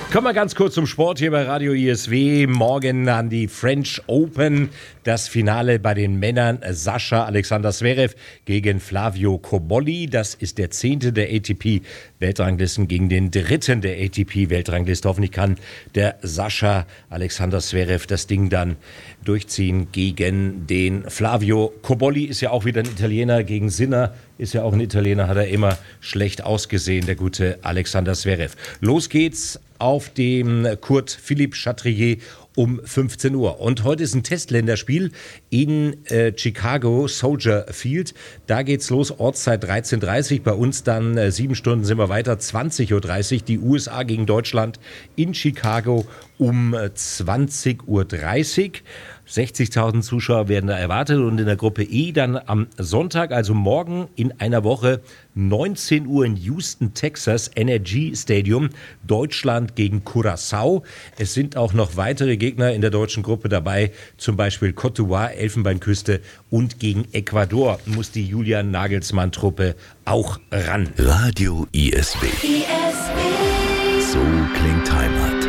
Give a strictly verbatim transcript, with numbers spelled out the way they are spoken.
Kommen wir ganz kurz zum Sport hier bei Radio I S W. Morgen an die French Open. Das Finale bei den Männern. Sascha Alexander Zverev gegen Flavio Cobolli. Das ist der zehnte der A T P-Weltranglisten gegen den dritten der A T P-Weltrangliste. Hoffentlich kann der Sascha Alexander Zverev das Ding dann durchziehen gegen den Flavio Cobolli. Ist ja auch wieder ein Italiener. Gegen Sinner ist ja auch ein Italiener. Hat er immer schlecht ausgesehen, der gute Alexander Zverev. Los geht's auf dem Kurt Philipp Chatrier um fünfzehn Uhr. Und heute ist ein Testländerspiel in äh, Chicago, Soldier Field. Da geht's los, Ortszeit dreizehn Uhr dreißig. Bei uns dann äh, sieben Stunden sind wir weiter, zwanzig Uhr dreißig. Die U S A gegen Deutschland in Chicago um äh, zwanzig Uhr dreißig. sechzigtausend Zuschauer werden da erwartet und in der Gruppe E dann am Sonntag, also morgen in einer Woche, neunzehn Uhr in Houston, Texas, N R G Stadium, Deutschland gegen Curaçao. Es sind auch noch weitere Gegner in der deutschen Gruppe dabei, zum Beispiel Côte d'Ivoire, Elfenbeinküste und gegen Ecuador muss die Julian Nagelsmann-Truppe auch ran. Radio I S W. I S W. So klingt Heimat.